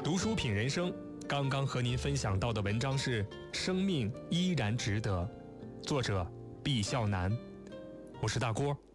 读书品人生，刚刚和您分享到的文章是《生命依然值得》，作者毕笑南。我是大郭，